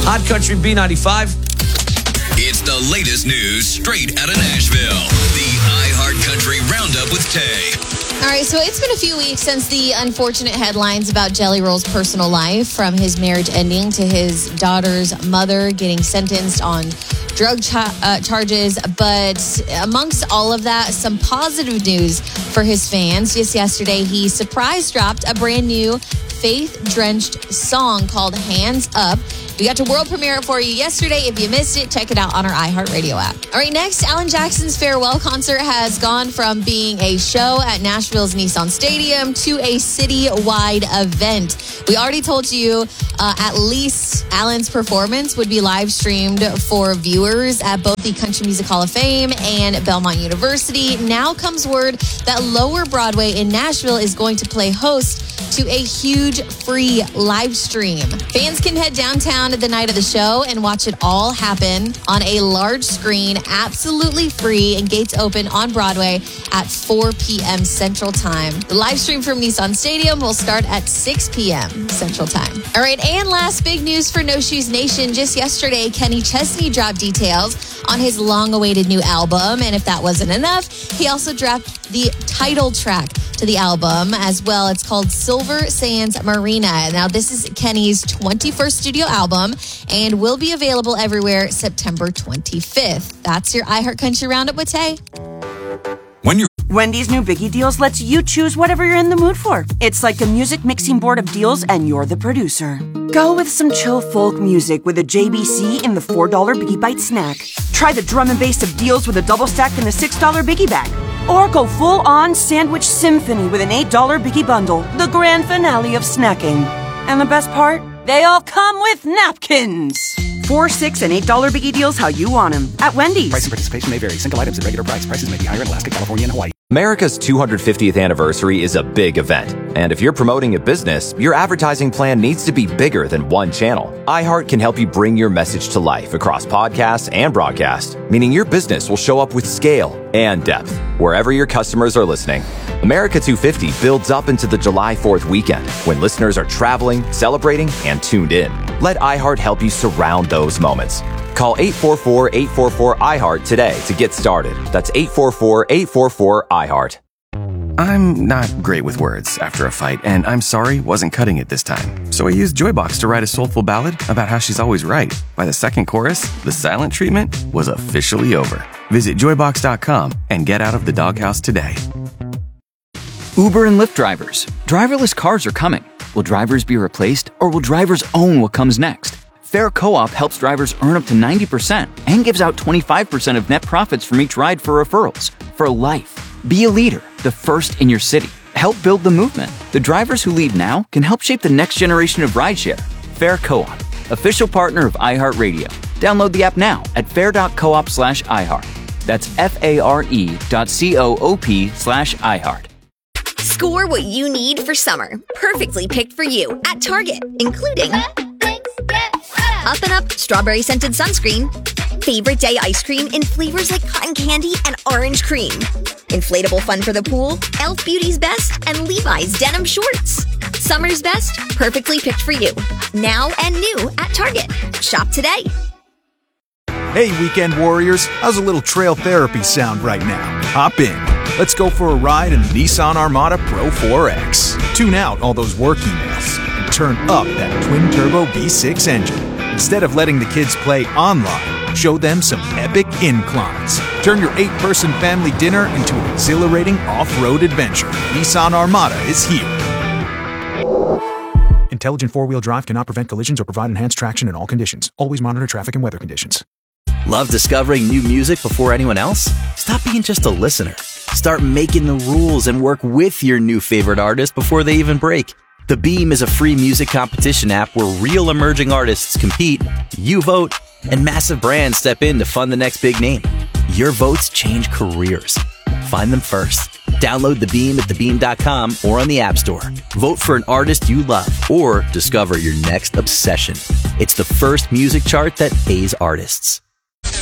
Hot Country B95. It's the latest news straight out of Nashville. The iHeartCountry Roundup with Tay. All right, so it's been a few weeks since the unfortunate headlines about Jelly Roll's personal life, from his marriage ending to his daughter's mother getting sentenced on drug charges. But amongst all of that, some positive news for his fans. Just yesterday, he surprise dropped a brand new faith-drenched song called Hands Up. We got to world premiere it for you yesterday. If you missed it, check it out on our iHeartRadio app. All right, next, Alan Jackson's farewell concert has gone from being a show at Nashville's Nissan Stadium to a city-wide event. We already told you at least Alan's performance would be live streamed for viewers at both the Country Music Hall of Fame and Belmont University. Now comes word that Lower Broadway in Nashville is going to play host to a huge free live stream. Fans can head downtown the night of the show and watch it all happen on a large screen, absolutely free, and gates open on Broadway at 4 p.m. Central Time. The live stream from Nissan Stadium will start at 6 p.m. Central Time. All right, and last big news for No Shoes Nation. Just yesterday, Kenny Chesney dropped details on his long-awaited new album, and if that wasn't enough, he also dropped the title track to the album as well. It's called Silver Sands Marina. Now, this is Kenny's 21st studio album and will be available everywhere September 25th. That's your iHeartCountry Roundup with Tay. Wendy's new Biggie Deals lets you choose whatever you're in the mood for. It's like a music mixing board of deals, and you're the producer. Go with some chill folk music with a JBC in the $4 Biggie Bite snack. Try the drum and bass of deals with a double stack in the $6 Biggie Bag. Or go full-on sandwich symphony with an $8 Biggie Bundle, the grand finale of snacking. And the best part? They all come with napkins. $4, $6, and $8 Biggie Deals how you want them at Wendy's. Price and participation may vary. Single items at regular price. Prices may be higher in Alaska, California, and Hawaii. America's 250th anniversary is a big event. And if you're promoting a business, your advertising plan needs to be bigger than one channel. iHeart can help you bring your message to life across podcasts and broadcast, meaning your business will show up with scale and depth wherever your customers are listening. America 250 builds up into the July 4th weekend when listeners are traveling, celebrating, and tuned in. Let iHeart help you surround those moments. Call 844-844-iHeart today to get started. That's 844-844-iHeart. I'm not great with words after a fight, and I'm sorry wasn't cutting it this time. So I used Joybox to write a soulful ballad about how she's always right. By the second chorus, the silent treatment was officially over. Visit Joybox.com and get out of the doghouse today. Uber and Lyft drivers. Driverless cars are coming. Will drivers be replaced, or will drivers own what comes next? Fair Co-op helps drivers earn up to 90% and gives out 25% of net profits from each ride for referrals. For life. Be a leader, the first in your city. Help build the movement. The drivers who lead now can help shape the next generation of rideshare. Fair Co-op, official partner of iHeartRadio. Download the app now at fair.coop/iHeart. That's FARE.coop/iHeart. Score what you need for summer. Perfectly picked for you at Target, including Up and Up strawberry scented sunscreen, favorite day ice cream in flavors like cotton candy and orange cream, inflatable fun for the pool, Elf Beauty's Best, and Levi's denim shorts. Summer's best, perfectly picked for you. Now and new at Target. Shop today. Hey, weekend warriors. How's a little trail therapy sound right now? Hop in. Let's go for a ride in the Nissan Armada Pro 4X. Tune out all those work emails and turn up that twin-turbo V6 engine. Instead of letting the kids play online, show them some epic inclines. Turn your 8-person family dinner into an exhilarating off-road adventure. Nissan Armada is here. Intelligent four-wheel drive cannot prevent collisions or provide enhanced traction in all conditions. Always monitor traffic and weather conditions. Love discovering new music before anyone else? Stop being just a listener. Start making the rules and work with your new favorite artist before they even break. The Beam is a free music competition app where real emerging artists compete, you vote, and massive brands step in to fund the next big name. Your votes change careers. Find them first. Download The Beam at thebeam.com or on the App Store. Vote for an artist you love or discover your next obsession. It's the first music chart that pays artists.